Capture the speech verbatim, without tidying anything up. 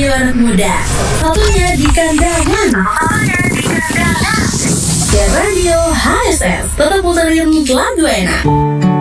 radio anak muda. Satunya di kandang. Ya radio H S S. Tetap puterin lagu enak.